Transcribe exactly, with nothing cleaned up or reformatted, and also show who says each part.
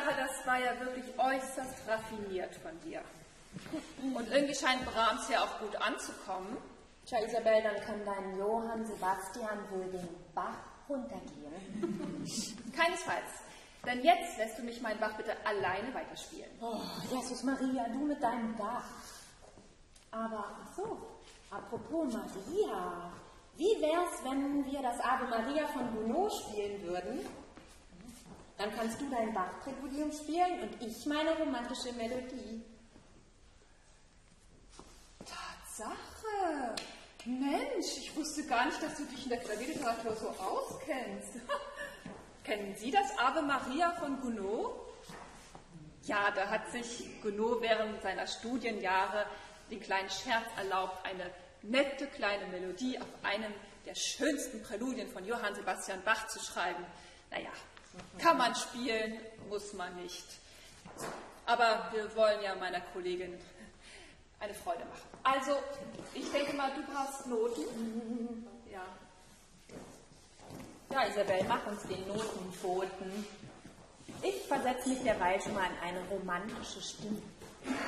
Speaker 1: Tatsache, das war ja wirklich äußerst raffiniert von dir. Und irgendwie scheint Brahms ja auch gut anzukommen.
Speaker 2: Tja, Isabel, dann kann dein Johann Sebastian wohl den Bach runtergehen.
Speaker 1: Keinesfalls. Denn jetzt lässt du mich meinen Bach bitte alleine weiterspielen.
Speaker 2: Oh, Jesus Maria, du mit deinem Bach. Aber, ach so, apropos Maria, wie wär's, wenn wir das Ave Maria von Gounod spielen würden? Dann kannst du dein Bach-Präludium spielen und ich meine romantische Melodie.
Speaker 1: Tatsache! Mensch, ich wusste gar nicht, dass du dich in der Klavierliteratur so auskennst. Kennen Sie das Ave Maria von Gounod? Ja, da hat sich Gounod während seiner Studienjahre den kleinen Scherz erlaubt, eine nette kleine Melodie auf einem der schönsten Präludien von Johann Sebastian Bach zu schreiben. Naja, kann man spielen, muss man nicht. Aber wir wollen ja meiner Kollegin eine Freude machen. Also, ich denke mal, du brauchst Noten. Ja.
Speaker 2: Ja, Isabel, mach uns den Notenboten. Ich versetze mich derweil schon mal in eine romantische Stimmung.